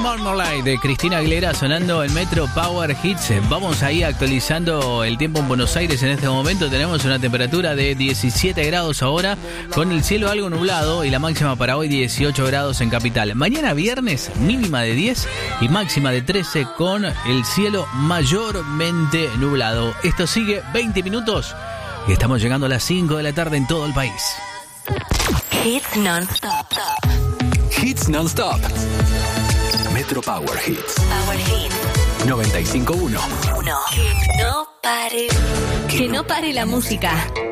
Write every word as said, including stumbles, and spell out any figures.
Marmalade de Cristina Aguilera sonando en Metro Power Hits. Vamos ahí actualizando el tiempo en Buenos Aires. En este momento tenemos una temperatura de diecisiete grados ahora, con el cielo algo nublado y la máxima para hoy dieciocho grados en Capital. Mañana viernes mínima de diez y máxima de trece con el cielo mayormente nublado. Esto sigue veinte minutos y estamos llegando a las cinco de la tarde en todo el país. Hits non-stop. Hits non-stop. Metro Power Hits. Power Hits. noventa y cinco punto uno. Uno. Que no pare. Que no pare la música.